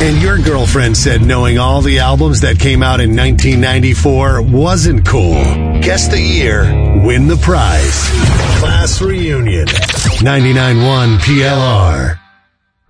And your girlfriend said knowing all the albums that came out in 1994 wasn't cool. Guess the year, win the prize. Class Reunion. 99.1 PLR.